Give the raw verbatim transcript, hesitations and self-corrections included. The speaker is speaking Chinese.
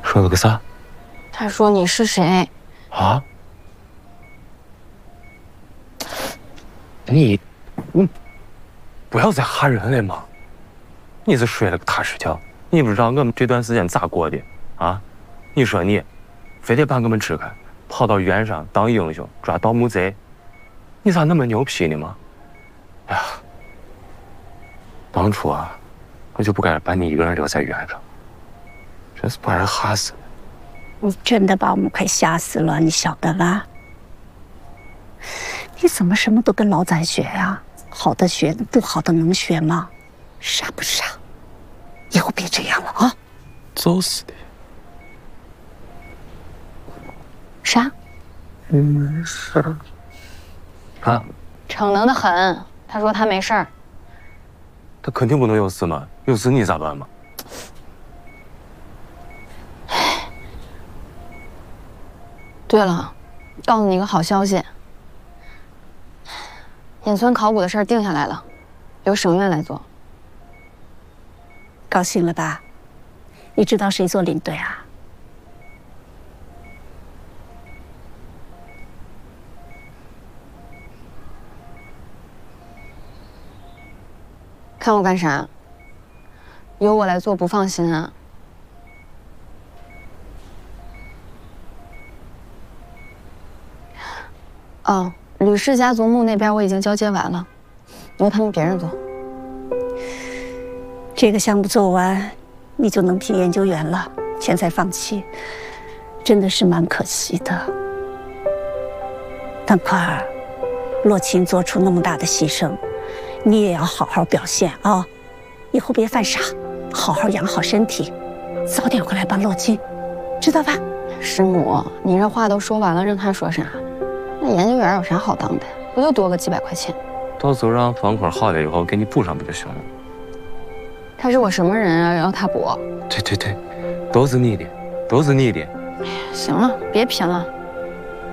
说了个啥？ 他说你是谁？ 啊？你，你不要再吓人了嘛！你是睡了个踏实觉，你不知道我们这段时间咋过的啊？你说你，非得把我们支开，跑到原上当英雄抓盗墓贼，你咋那么牛批呢嘛？哎呀，当初啊，我就不该把你一个人留在原上，真是把人吓死了。 你真的把我们快吓死了，你晓得吧？你怎么什么都跟老咱学呀？好的学，不好的能学吗？傻不傻？以后别这样了啊！ 就是的。 啥？ 没事。啊？ 逞能的很。他说他没事儿。 他肯定不能有事嘛，有事你咋办嘛？ 对了，告诉你一个好消息，引村考古的事儿定下来了，由省院来做。 高兴了吧？你知道谁做领队啊？ 看我干啥？由我来做不放心啊？哦，吕氏家族墓那边我已经交接完了，由他们别人做。 这个项目做完，你就能评研究员了，钱财放弃，真的是蛮可惜的。但快儿，洛沁做出那么大的牺牲，你也要好好表现啊！以后别犯傻，好好养好身体，早点回来帮洛沁，知道吧？ 师母，你这话都说完了，让他说啥？那研究员有啥好当的？不就多个几百块钱？ 到时候让房坤好了以后给你补上不就行了？ 他是我什么人啊？要他补？ 对对对，都是你的，都是你的。 行了，别贫了。